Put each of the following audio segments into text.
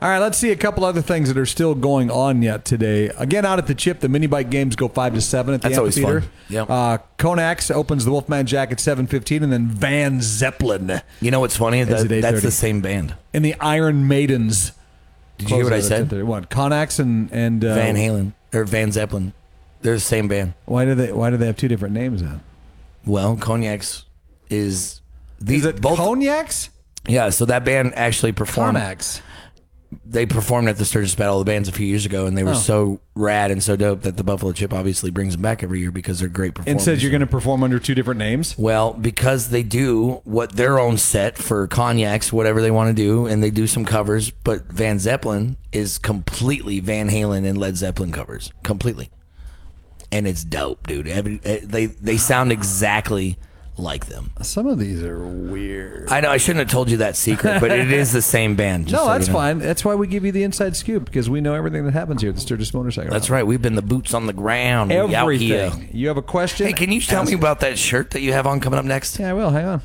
All right, let's see a couple other things that are still going on yet today. Again, out at the Chip, the mini bike games go 5 to 7 at the amphitheater. Always fun. Yep. Konax opens the Wolfman Jack at 7:15, and then Van Zeppelin. You know what's funny? That's the same band. And the Iron Maidens. Did you hear what I said? What? Konax and Van Halen or Van Zeppelin. They're the same band. Why do they have two different names then? Well, Cognacs is it both Cognacs? Yeah, so that band actually performed. Konax. They performed at the Sturgis Battle of the Bands a few years ago, and they were so rad and so dope that the Buffalo Chip obviously brings them back every year because they're great performers. And says you're going to perform under two different names? Well, because they do what their own set for Cognacs, whatever they want to do, and they do some covers, but Van Zeppelin is completely Van Halen and Led Zeppelin covers. Completely. And it's dope, dude. They sound exactly like them. Some of these are weird. I know I shouldn't have told you that secret, but it is the same band. No, that's fine. That's why we give you the inside scoop, because we know everything that happens here at the Sturgis Motorcycle. That's right. We've been the boots on the ground. Everything. Out here. You have a question? Hey, can you tell me about that shirt that you have on coming up next? Yeah, I will. Hang on.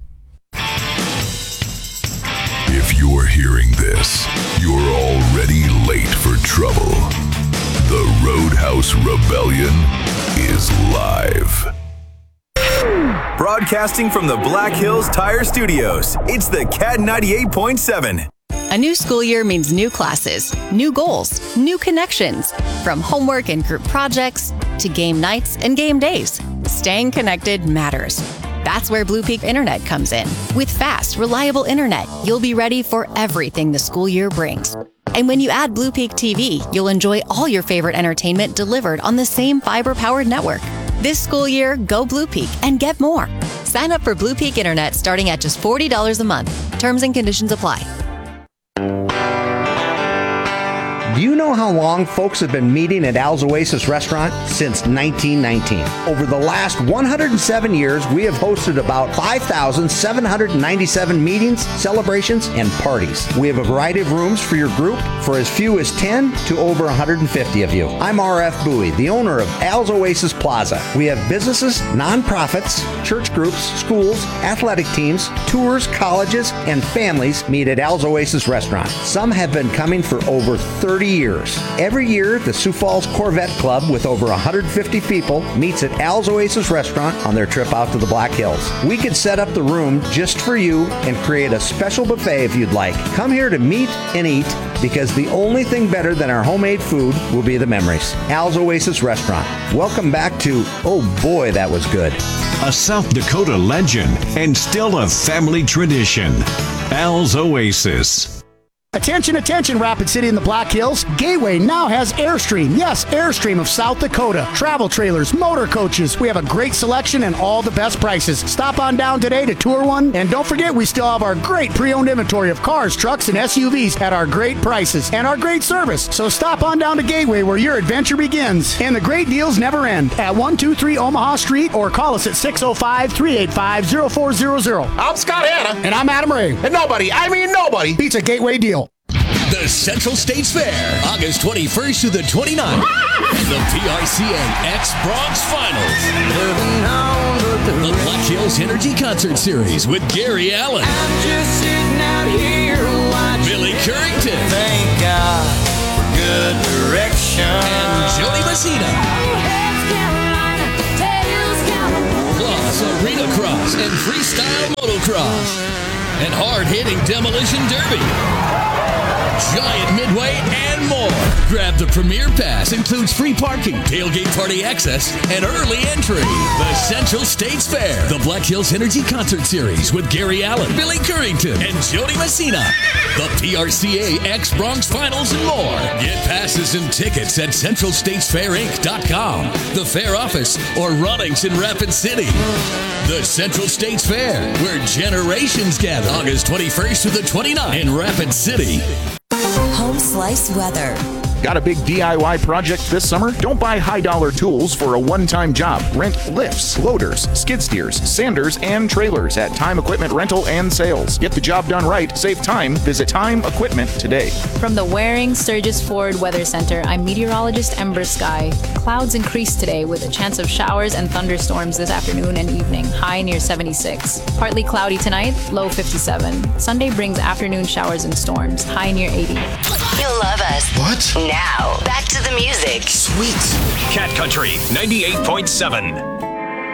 If you're hearing this, you're already late for trouble. The Roadhouse Rebellion is live. Broadcasting from the Black Hills Tire Studios, it's the Cat 98.7. A new school year means new classes, new goals, new connections. From homework and group projects to game nights and game days, staying connected matters. That's where Blue Peak Internet comes in. With fast, reliable internet, you'll be ready for everything the school year brings. And when you add Blue Peak TV, you'll enjoy all your favorite entertainment delivered on the same fiber-powered network. This school year, go Blue Peak and get more. Sign up for Blue Peak Internet starting at just $40 a month. Terms and conditions apply. Do you know how long folks have been meeting at Al's Oasis Restaurant? Since 1919. Over the last 107 years, we have hosted about 5,797 meetings, celebrations, and parties. We have a variety of rooms for your group, for as few as 10 to over 150 of you. I'm R.F. Bowie, the owner of Al's Oasis Plaza. We have businesses, nonprofits, church groups, schools, athletic teams, tours, colleges, and families meet at Al's Oasis Restaurant. Some have been coming for over 30 years. Every year, the Sioux Falls Corvette Club, with over 150 people, meets at Al's Oasis Restaurant on their trip out to the Black Hills. We could set up the room just for you and create a special buffet if you'd like. Come here to meet and eat, because the only thing better than our homemade food will be the memories. Al's Oasis Restaurant. Welcome back to, oh boy, that was good. A South Dakota legend and still a family tradition. Al's Oasis. Attention, attention, Rapid City in the Black Hills. Gateway now has Airstream. Yes, Airstream of South Dakota. Travel trailers, motor coaches. We have a great selection and all the best prices. Stop on down today to tour one. And don't forget, we still have our great pre-owned inventory of cars, trucks, and SUVs at our great prices and our great service. So stop on down to Gateway where your adventure begins. And the great deals never end at 123 Omaha Street, or call us at 605-385-0400. I'm Scott Hanna. And I'm Adam Ray. And nobody beats a Gateway deal. The Central States Fair, August 21st to the 29th. The PRCA X-Bronx Finals. The Black Hills Energy Concert Series with Gary Allen. I'm just sitting out here watching Billy Currington. Thank God for good direction. And Jody Messina. Plus Arena Cross and Freestyle Motocross. And hard-hitting Demolition Derby. Giant Midway, and more. Grab the Premier Pass. Includes free parking, tailgate party access, and early entry. The Central States Fair. The Black Hills Energy Concert Series with Gary Allen, Billy Currington, and Jody Messina. The PRCA X-Bronx Finals and more. Get passes and tickets at CentralStatesFairInc.com, the fair office, or Ronings in Rapid City. The Central States Fair, where generations gather. August 21st to the 29th in Rapid City. Home Slice weather. Got a big DIY project this summer? Don't buy high-dollar tools for a one-time job. Rent lifts, loaders, skid steers, sanders, and trailers at Time Equipment Rental and Sales. Get the job done right. Save time. Visit Time Equipment today. From the Waring Sturgis Ford Weather Center, I'm meteorologist Ember Sky. Clouds increase today with a chance of showers and thunderstorms this afternoon and evening. High near 76. Partly cloudy tonight, low 57. Sunday brings afternoon showers and storms. High near 80. You'll love us. What? Now, back to the music. Sweet. Cat Country 98.7.